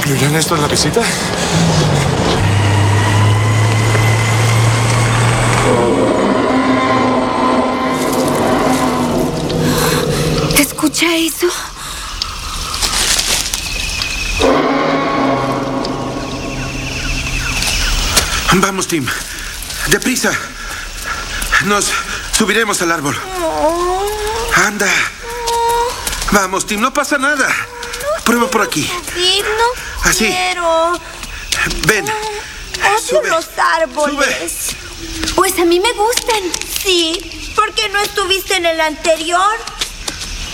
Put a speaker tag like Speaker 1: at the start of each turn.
Speaker 1: ¿Incluirán esto en la visita?
Speaker 2: ¿Escucha eso?
Speaker 3: Vamos, Tim. ¡Deprisa! Nos subiremos al árbol. ¡Anda! Vamos, Tim, no pasa nada. Prueba por aquí.
Speaker 2: Sí, no
Speaker 3: Así.
Speaker 2: quiero.
Speaker 3: Ven.
Speaker 2: Odio
Speaker 3: Sube.
Speaker 2: los árboles.
Speaker 3: Sube.
Speaker 2: Pues a mí me gustan. Sí. ¿Por qué no estuviste en el anterior?